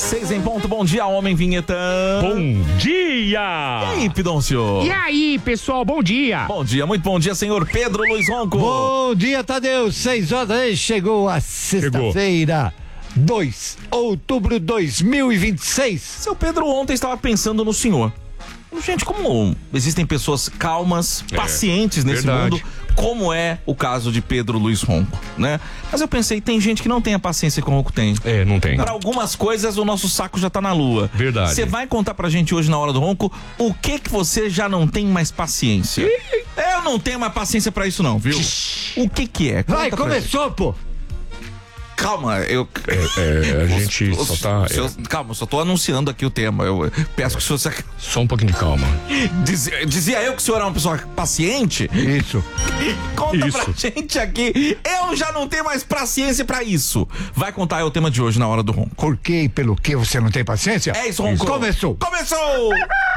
6 em ponto, bom dia, homem vinhetão. Bom dia! E aí, Pidoncio? E aí, pessoal, bom dia! Bom dia, muito bom dia, senhor Pedro Luiz Ronco. Bom dia, Tadeu, 6 horas, chegou a sexta-feira, 2 de outubro de 2026. Seu Pedro ontem estava pensando no senhor. Gente, como existem pessoas calmas, pacientes nesse mundo, como é o caso de Pedro Luiz Ronco, né? Mas eu pensei, tem gente que não tem a paciência que o Ronco tem. Não tem. Para algumas coisas, o nosso saco já tá na lua. Verdade. Você vai contar pra gente hoje, na hora do Ronco, o que você já não tem mais paciência? Eu não tenho mais paciência pra isso não, viu? O que é? Vai, Conta pra começou, pô. Calma, A gente só tá... Calma, eu só tô anunciando aqui o tema. Eu peço que o senhor... Só um pouquinho de calma. Dizia eu que o senhor é uma pessoa paciente? Isso. Conta pra gente aqui. Eu já não tenho mais paciência pra isso. Vai contar aí o tema de hoje na hora do Ronco. Por que e pelo que você não tem paciência? É isso, Ronco. Começou. Começou!